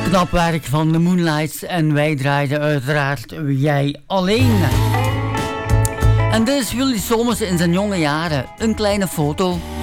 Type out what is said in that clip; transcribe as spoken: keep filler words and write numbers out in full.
Knap werk van de Moonlights en wij draaiden uiteraard Jij Alleen. En dit is Willy Somers in zijn jonge jaren. Een kleine foto.